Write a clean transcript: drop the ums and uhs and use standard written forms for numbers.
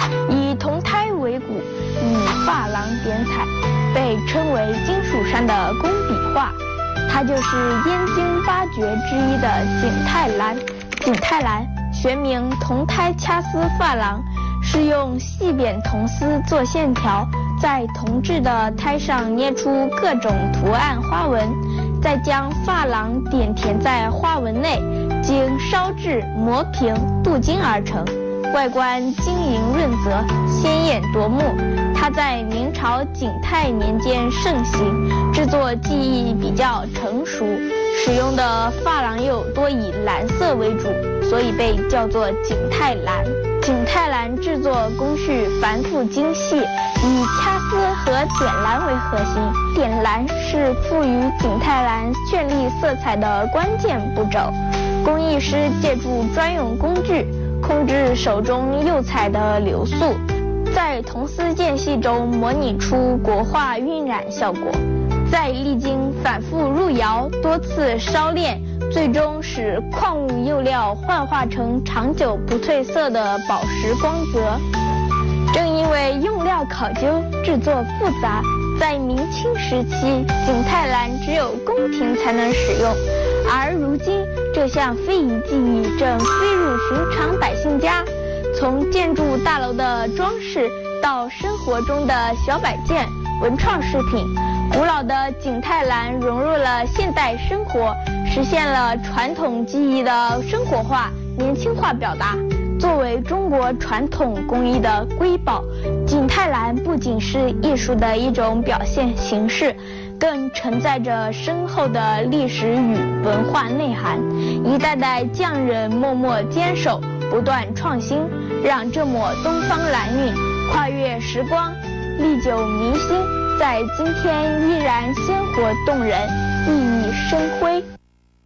以铜胎为骨，以珐琅点彩，被称为金属山的工笔画。它就是燕京八绝之一的景泰蓝。景泰蓝学名铜胎掐丝珐琅，是用细扁铜丝做线条，在铜制的胎上捏出各种图案花纹，再将珐琅点填在花纹内，经烧制磨平镀金而成，外观晶莹润泽，鲜艳夺目。它在明朝景泰年间盛行，制作技艺比较成熟，使用的珐琅釉多以蓝色为主，所以被叫做景泰蓝。景泰蓝制作工序繁复精细，以掐丝和点蓝为核心。点蓝是赋予景泰蓝绚丽色彩的关键步骤。工艺师借助专用工具，控制手中釉彩的流速，在铜丝间隙中模拟出国画晕染效果，再历经反复入窑、多次烧炼，最终使矿物釉料幻化成长久不褪色的宝石光泽。正因为用料考究、制作复杂，在明清时期，景泰蓝只有宫廷才能使用，而如今这项非遗技艺正飞入寻常百姓家。从建筑大楼的装饰到生活中的小摆件、文创饰品，古老的景泰蓝融入了现代生活，实现了传统技艺的生活化、年轻化表达。作为中国传统工艺的瑰宝，景泰蓝不仅是艺术的一种表现形式，更承载着深厚的历史与文化内涵。一代代匠人默默坚守，不断创新，让这抹东方蓝韵跨越时光，历久弥新，在今天依然鲜活动人，熠熠生辉。